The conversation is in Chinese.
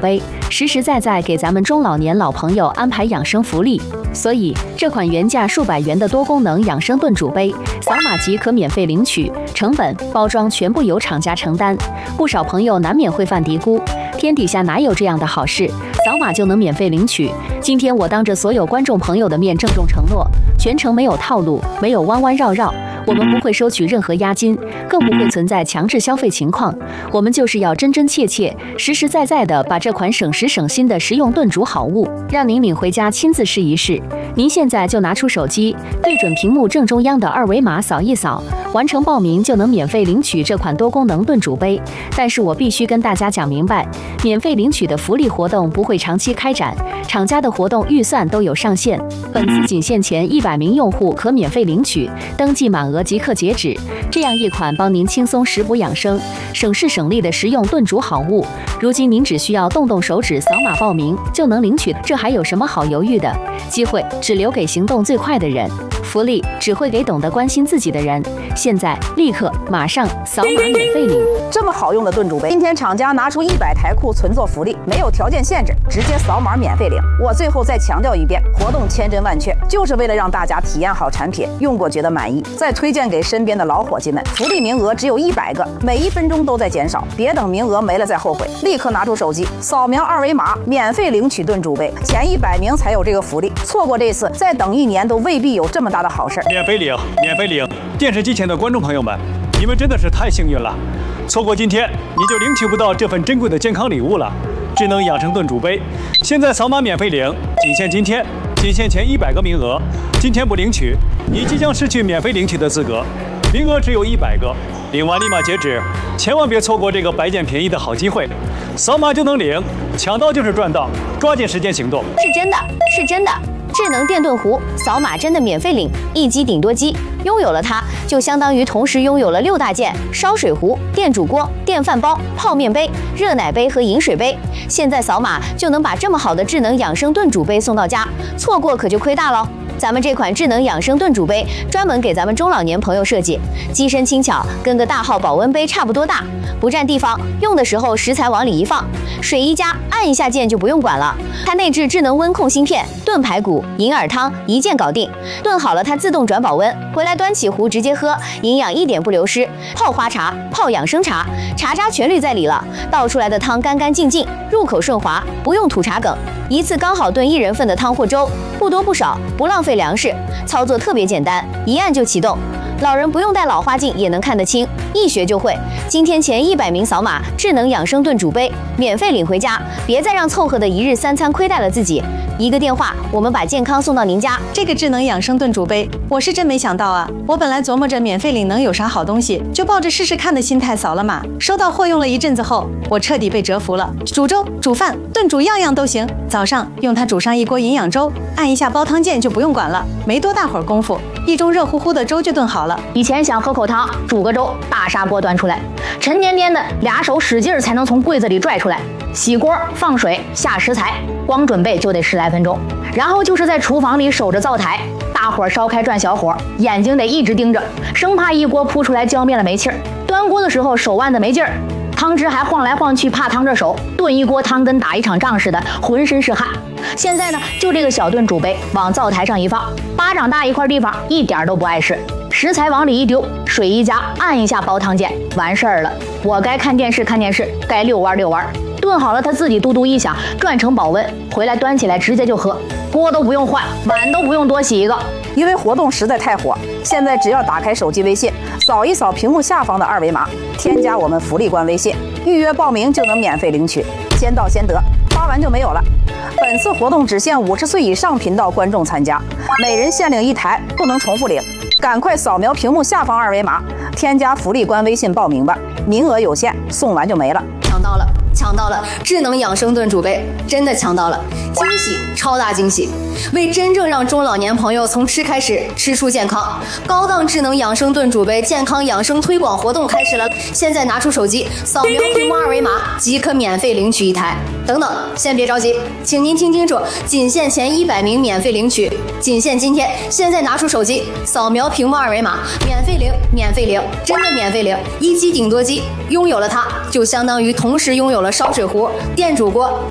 杯，实实在在给咱们中老年老朋友安排养生福利。所以，这款原价数百元的多功能养生炖煮杯，扫码即可免费领取，成本、包装全部由厂家承担。不少朋友难免会犯嘀咕：天底下哪有这样的好事？扫码就能免费领取？今天我当着所有观众朋友的面郑重承诺，全程没有套路，没有弯弯绕绕。我们不会收取任何押金，更不会存在强制消费情况。我们就是要真真切切、实实在在的把这款省时省心的实用炖煮好物，让您领回家亲自试一试。您现在就拿出手机，对准屏幕正中央的二维码扫一扫，完成报名就能免费领取这款多功能炖煮杯。但是我必须跟大家讲明白，免费领取的福利活动不会长期开展，厂家的活动预算都有上限。本次仅限前100名用户可免费领取，登记满额即刻截止。这样一款帮您轻松食补养生、省事省力的实用炖煮好物，如今您只需要动动手指扫码报名就能领取，这还有什么好犹豫的？机会只留给行动最快的人，福利只会给懂得关心自己的人。现在立刻马上扫码免费领！ 这么好用的炖煮杯，今天厂家拿出100台库存做福利，没有条件限制，直接扫码免费领。我最后再强调一遍，活动千真万确，就是为了让大家体验好产品，用过觉得满意，再推荐给身边的老伙计们。福利名额只有100个，每1分钟都在减少，别等名额没了再后悔，立刻拿出手机扫描二维码，免费领取炖煮杯，前100名才有这个福利。错过这次，再等1年都未必有这么大的好事。 免费领，免费领！电视机前的观众朋友们，你们真的是太幸运了，错过今天你就领取不到这份珍贵的健康礼物了。智能养生炖煮杯，现在扫码免费领，仅限今天，仅限前100个名额。今天不领取，你即将失去免费领取的资格，名额只有100个，领完立马截止，千万别错过这个白捡便宜的好机会。扫码就能领，抢到就是赚到，抓紧时间行动。 是真的，是真的。智能电炖壶，扫码真的免费领，一机顶多机，拥有了它，就相当于同时拥有了6大件：烧水壶、电煮锅、电饭煲、泡面杯、热奶杯和饮水杯。现在扫码就能把这么好的智能养生炖煮杯送到家，错过可就亏大了。咱们这款智能养生炖煮杯专门给咱们中老年朋友设计，机身轻巧，跟个大号保温杯差不多大，不占地方，用的时候食材往里一放，水一加，按一下键就不用管了。它内置智能温控芯片，炖排骨、银耳汤一键搞定，炖好了它自动转保温，回来端起壶直接喝，营养一点不流失。泡花茶、泡养生茶，茶渣全滤在里了，倒出来的汤干干净净，入口顺滑，不用吐茶梗，一次刚好炖1人份的汤或粥，不多不少，不浪费粮食，操作特别简单，一按就启动。老人不用戴老花镜也能看得清，一学就会。今天前100名扫码，智能养生炖煮杯免费领回家，别再让凑合的1日3餐亏待了自己。一个电话，我们把健康送到您家。 这个智能养生炖煮杯，我是真没想到啊！我本来琢磨着免费领能有啥好东西，就抱着试试看的心态扫了码。收到货用了一阵子后，我彻底被折服了。煮粥、煮饭、炖煮样样都行。早上用它煮上一锅营养粥，按一下煲汤键就不用管了，没多大会儿功夫，一盅热乎乎的粥就炖好了。 以前想喝口汤，煮个粥，大砂锅端出来，沉甸甸的，2手使劲才能从柜子里拽出来。洗锅、放水、下食材，光准备就得10来分钟。然后就是在厨房里守着灶台，大火烧开转小火，眼睛得一直盯着，生怕一锅扑出来浇灭了煤气儿。端锅的时候手腕子没劲儿，汤汁还晃来晃去，怕烫着手。炖一锅汤跟打一场仗似的，浑身是汗。现在呢，就这个小炖煮杯往灶台上一放，巴掌大一块地方，一点都不碍事。食材往里一丢，水一加，按一下煲汤键，完事儿了。我该看电视看电视，该遛弯遛弯。炖好了，它自己嘟嘟一响，转成保温，回来端起来直接就喝，锅都不用换，碗都不用多洗一个。 因为活动实在太火，现在只要打开手机微信，扫一扫屏幕下方的二维码，添加我们福利官微信，预约报名就能免费领取，先到先得，发完就没有了。本次活动只限50岁以上频道观众参加，每人限领1台，不能重复领。赶快扫描屏幕下方二维码，添加福利官微信报名吧，名额有限，送完就没了。 抢到了，抢到了！智能养生炖煮杯真的抢到了，惊喜，超大惊喜！为真正让中老年朋友从吃开始吃出健康，高档智能养生炖煮杯健康养生推广活动开始了。现在拿出手机，扫描屏幕二维码即可免费领取1台。等等，先别着急，请您听清楚，仅限前100名免费领取，仅限今天。现在拿出手机，扫描屏幕二维码，免费领，免费领，真的免费领，一机顶多机，拥有了它，就相当于同时拥有了烧水壶、电煮锅。